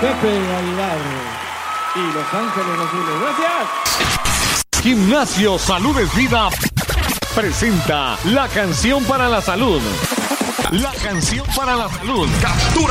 Pepe Aguilar y Los Ángeles Azules. ¡Gracias! Gimnasio Salud es Vida presenta la canción para la salud. La canción para la salud. Captura